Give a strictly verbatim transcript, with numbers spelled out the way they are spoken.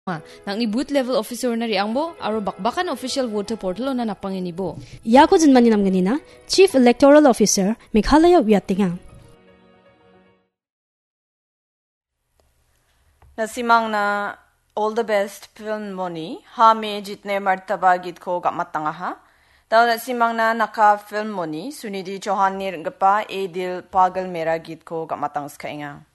Nang ni booth level officer na riangbo aro bakbakan official voter portal na napanginibo. Yako jinmani nam ganina Chief Electoral Officer Meghalaya Wiatinga. Nasimang na all the best film moni ha me jitne martaba git ko gamatanga ha. Taw nasimang na naka film moni sunidi Chauhan ni gapa edil pagal mera git ko gamatang skainga.